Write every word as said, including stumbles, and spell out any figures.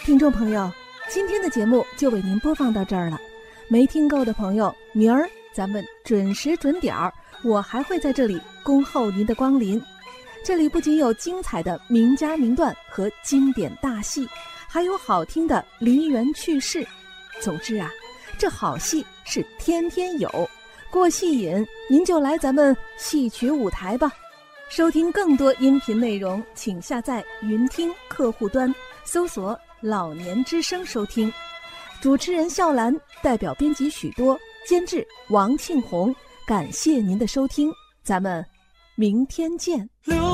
听众朋友，今天的节目就为您播放到这儿了。没听够的朋友，明儿咱们准时准点儿，我还会在这里恭候您的光临。这里不仅有精彩的名家名段和经典大戏，还有好听的梨园趣事。总之啊，这好戏是天天有，过戏瘾您就来咱们戏曲舞台吧。收听更多音频内容，请下载云听客户端，搜索老年之声收听。主持人笑兰，代表编辑许多，监制王庆红，感谢您的收听，咱们明天见。